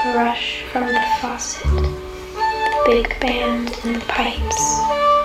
rush from the faucet, the big band and the pipes.